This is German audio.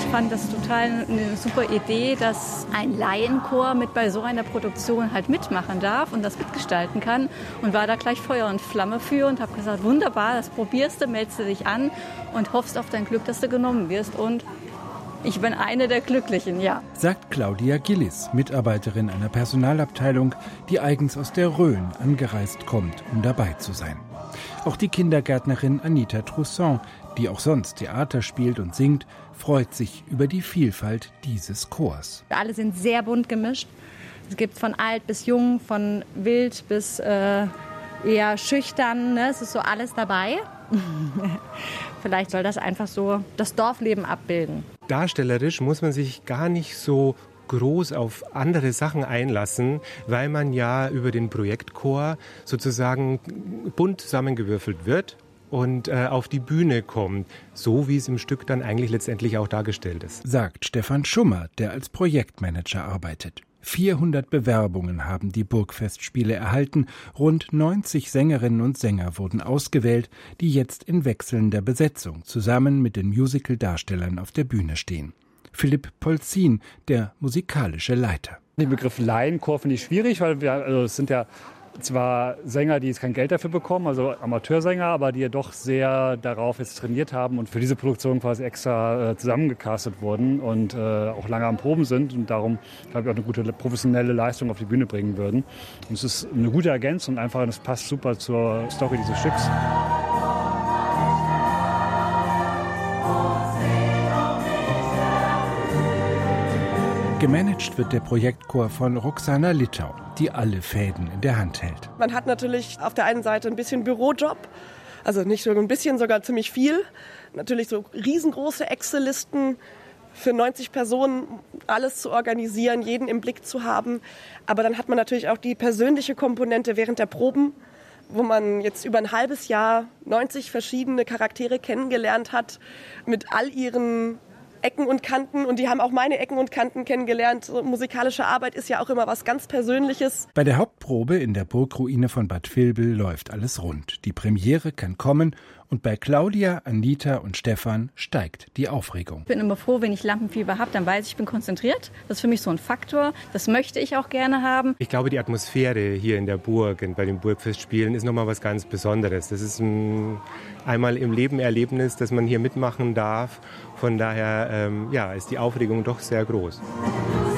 fand das total eine super Idee, dass ein Laienchor mit bei so einer Produktion halt mitmachen darf und das mitgestalten kann. Und war da gleich Feuer und Flamme für und habe gesagt, wunderbar, das probierst du, meldest du dich an und hoffst auf dein Glück, dass du genommen wirst. Und ich bin eine der Glücklichen, ja. Sagt Claudia Gillis, Mitarbeiterin einer Personalabteilung, die eigens aus der Rhön angereist kommt, um dabei zu sein. Auch die Kindergärtnerin Anita Trousson, die auch sonst Theater spielt und singt, freut sich über die Vielfalt dieses Chors. Alle sind sehr bunt gemischt. Es gibt von alt bis jung, von wild bis eher schüchtern. Ne? Es ist so alles dabei. Vielleicht soll das einfach so das Dorfleben abbilden. Darstellerisch muss man sich gar nicht so groß auf andere Sachen einlassen, weil man ja über den Projektchor sozusagen bunt zusammengewürfelt wird und auf die Bühne kommt, so wie es im Stück dann eigentlich letztendlich auch dargestellt ist. Sagt Stefan Schummer, der als Projektmanager arbeitet. 400 Bewerbungen haben die Burgfestspiele erhalten. Rund 90 Sängerinnen und Sänger wurden ausgewählt, die jetzt in wechselnder Besetzung zusammen mit den Musical-Darstellern auf der Bühne stehen. Philipp Polzin, der musikalische Leiter. Den Begriff Laienchor finde ich schwierig, weil es sind ja zwar Sänger, die jetzt kein Geld dafür bekommen, also Amateursänger, aber die ja doch sehr darauf jetzt trainiert haben und für diese Produktion quasi extra zusammengecastet wurden und auch lange am Proben sind und darum, glaube ich, auch eine gute professionelle Leistung auf die Bühne bringen würden. Und es ist eine gute Ergänzung einfach und es passt super zur Story dieses Stücks. Gemanagt wird der Projektchor von Roxana Littau, die alle Fäden in der Hand hält. Man hat natürlich auf der einen Seite ein bisschen Bürojob, also nicht nur ein bisschen, sogar ziemlich viel. Natürlich so riesengroße Excel-Listen für 90 Personen, alles zu organisieren, jeden im Blick zu haben. Aber dann hat man natürlich auch die persönliche Komponente während der Proben, wo man jetzt über ein halbes Jahr 90 verschiedene Charaktere kennengelernt hat, mit all ihren Ecken und Kanten, und die haben auch meine Ecken und Kanten kennengelernt. So, musikalische Arbeit ist ja auch immer was ganz Persönliches. Bei der Hauptprobe in der Burgruine von Bad Vilbel läuft alles rund. Die Premiere kann kommen und bei Claudia, Anita und Stefan steigt die Aufregung. Ich bin immer froh, wenn ich Lampenfieber habe, dann weiß ich, ich bin konzentriert. Das ist für mich so ein Faktor. Das möchte ich auch gerne haben. Ich glaube, die Atmosphäre hier in der Burg und bei den Burgfestspielen ist nochmal was ganz Besonderes. Das ist einmal im Leben Erlebnis, dass man hier mitmachen darf. Von daher ist die Aufregung doch sehr groß.